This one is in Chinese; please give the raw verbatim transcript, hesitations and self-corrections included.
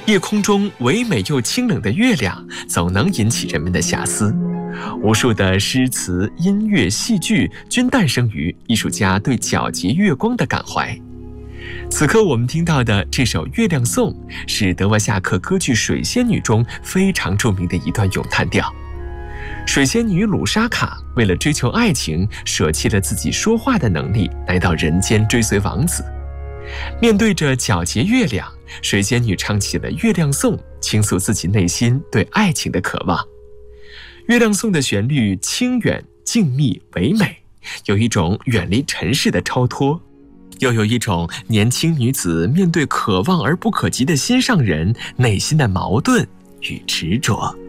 夜空中唯美又清冷的月亮，总能引起人们的遐思。无数的诗词、音乐、戏剧均诞生于艺术家对皎洁月光的感怀。此刻我们听到的这首《月亮颂》，是德沃夏克歌剧《水仙女》中非常著名的一段咏叹调。水仙女鲁莎卡为了追求爱情，舍弃了自己说话的能力，来到人间追随王子。面对着皎洁月亮，水仙女唱起了《月亮颂》，倾诉自己内心对爱情的渴望。《月亮颂》的旋律清远、静谧、唯美，有一种远离尘世的超脱，又有一种年轻女子面对可望而不可及的心上人内心的矛盾与执着。